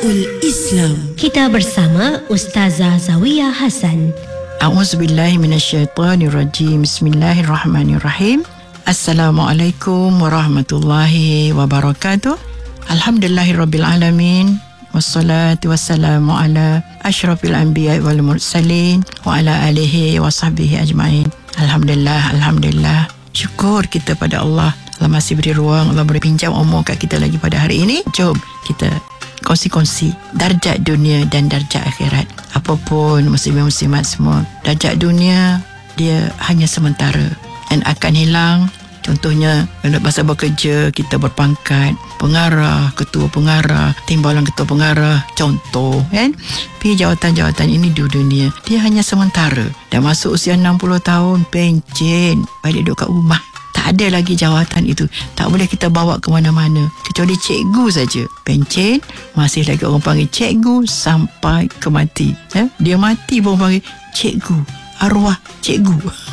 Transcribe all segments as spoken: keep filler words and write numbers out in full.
Syifatul Islam. Kita bersama Ustazah Zawiyah Hasan. A'udzubillahi minasyaitonirrajim. Bismillahirrahmanirrahim. Assalamualaikum warahmatullahi wabarakatuh. Alhamdulillahirabbil alamin. Wassalatu wassalamu ala asyrafil anbiya wal mursalin wa ala alihi wa sahbihi ajma'in. Alhamdulillah, alhamdulillah. Syukur kita pada Allah. Allah masih beri ruang, Allah beri pinjam umur kat kita lagi pada hari ini. Jom kita kongsi-kongsi darjat dunia dan darjat akhirat. Apapun muslimin-muslimat semua, darjat dunia dia hanya sementara dan akan hilang. Contohnya masa bekerja kita berpangkat pengarah, ketua pengarah, timbalan ketua pengarah, contoh kan. Pergi jawatan-jawatan ini di dunia dia hanya sementara. Dah masuk usia enam puluh tahun, pencen, balik duduk kat rumah. Tak ada lagi jawatan itu. Tak boleh kita bawa ke mana-mana. Kecuali cikgu saja. Pencen, masih lagi orang panggil cikgu sampai ke mati. Ya? Dia mati pun panggil cikgu. Arwah cikgu.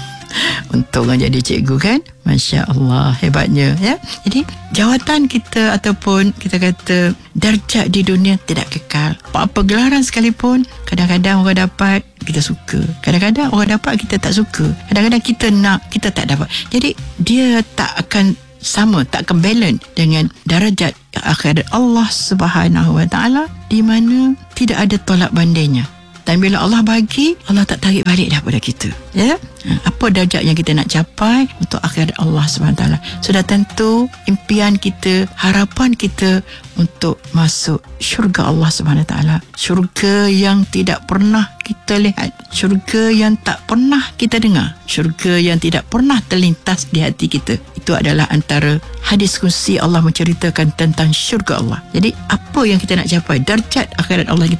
Untung orang jadi cikgu kan. Masya Allah, hebatnya ya. Jadi jawatan kita ataupun kita kata darjat di dunia tidak kekal. Apa-apa gelaran sekalipun, kadang-kadang orang dapat kita suka, kadang-kadang orang dapat kita tak suka, kadang-kadang kita nak kita tak dapat. Jadi dia tak akan sama, tak akan balance dengan darjat akhirat Allah Subhanahu Wa Taala di mana tidak ada tolak bandingnya. Dan bila Allah bagi, Allah tak tarik balik dah pada kita. Ya? Apa darjat yang kita nak capai untuk akhirat Allah subhanahu wa taala. Sudah tentu impian kita, harapan kita untuk masuk syurga Allah subhanahu wa taala. Syurga yang tidak pernah kita lihat. Syurga yang tak pernah kita dengar. Syurga yang tidak pernah terlintas di hati kita. Itu adalah antara hadis kursi Allah menceritakan tentang syurga Allah. Jadi apa yang kita nak capai, darjat akhirat Allah yang